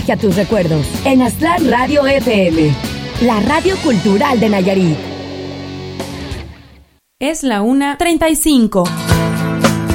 viaje a tus recuerdos en Aztlán Radio FM, la radio cultural de Nayarit. Es la 1:35.